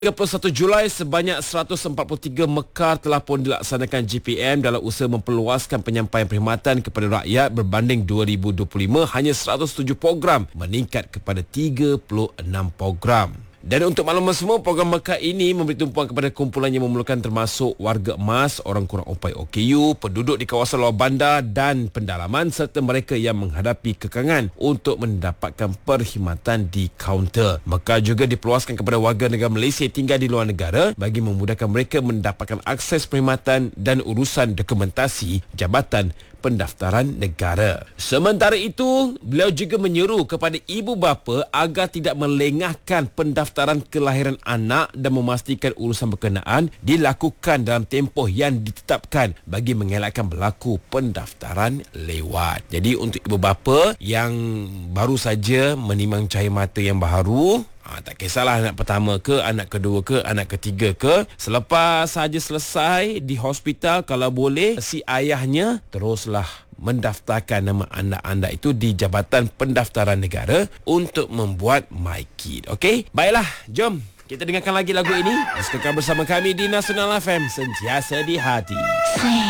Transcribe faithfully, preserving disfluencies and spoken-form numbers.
tiga puluh satu Julai, sebanyak seratus empat puluh tiga mekar telah pun dilaksanakan G P M dalam usaha memperluaskan penyampaian perkhidmatan kepada rakyat. Berbanding dua ribu dua puluh lima, hanya seratus tujuh program, meningkat kepada tiga puluh enam program. Dan untuk makluman semua, program mekar ini memberi tumpuan kepada kumpulan yang memerlukan, termasuk warga emas, orang kurang upaya O K U, penduduk di kawasan luar bandar dan pendalaman, serta mereka yang menghadapi kekangan untuk mendapatkan perkhidmatan di kaunter. Mekar juga diperluaskan kepada warga negara Malaysia yang tinggal di luar negara bagi memudahkan mereka mendapatkan akses perkhidmatan dan urusan dokumentasi Jabatan Pendaftaran Negara. Sementara itu, beliau juga menyeru kepada ibu bapa agar tidak melengahkan pendaftaran kelahiran anak dan memastikan urusan berkenaan dilakukan dalam tempoh yang ditetapkan bagi mengelakkan berlaku pendaftaran lewat. Jadi untuk ibu bapa yang baru saja menimang cahaya mata yang baharu, Ha, tak kisahlah anak pertama ke, anak kedua ke, anak ketiga ke, selepas saja selesai di hospital, kalau boleh si ayahnya teruslah mendaftarkan nama anak anda itu di Jabatan Pendaftaran Negara untuk membuat MyKid. Okey? Baiklah, jom kita dengarkan lagi lagu ini. Sekarang bersama kami di Nasional F M, sentiasa di hati.